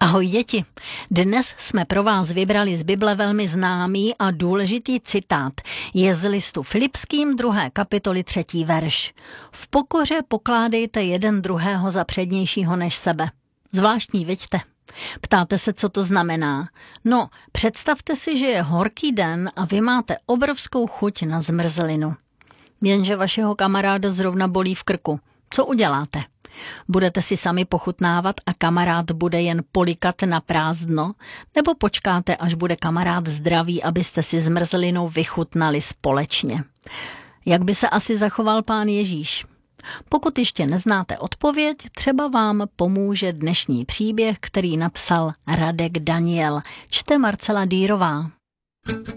Ahoj děti, dnes jsme pro vás vybrali z Bible velmi známý a důležitý citát. Je z listu Filipským 2. kapitoly 3. verš. V pokoře pokládejte jeden druhého za přednějšího než sebe. Zvláštní, viďte? Ptáte se, co to znamená? No, představte si, že je horký den a vy máte obrovskou chuť na zmrzlinu. Jenže vašeho kamaráda zrovna bolí v krku. Co uděláte? Budete si sami pochutnávat a kamarád bude jen polikat na prázdno? Nebo počkáte, až bude kamarád zdravý, abyste si zmrzlinu vychutnali společně? Jak by se asi zachoval Pán Ježíš? Pokud ještě neznáte odpověď, třeba vám pomůže dnešní příběh, který napsal Radek Daniel. Čte Marcela Dýrová.